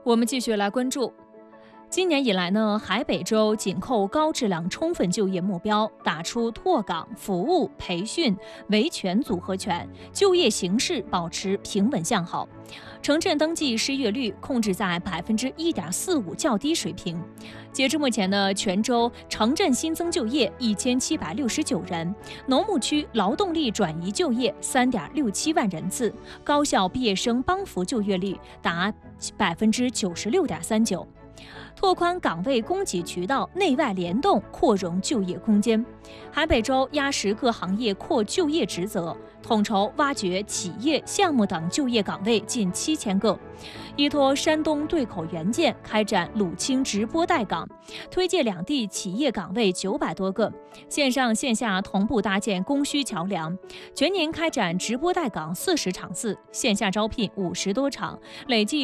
我们继续来关注。今年以来呢，海北州紧扣高质量充分就业目标，打出拓岗、服务、培训、维权组合拳，就业形势保持平稳向好。城镇登记失业率控制在1.45%较低水平。截至目前呢，全州城镇新增就业1769人，农牧区劳动力转移就业3.67万人次，高校毕业生帮扶就业率达96.39%。拓宽岗位供给渠道，内外联动扩容就业空间。海北州压实各行业扩就业职责，统筹挖掘企业、项目等就业岗位近7000个。依托山东对口援建，开展鲁青直播带岗，推介两地企业岗位900多个，线上线下同步搭建供需桥梁。全年开展直播带岗40场次，线下招聘50多场，累计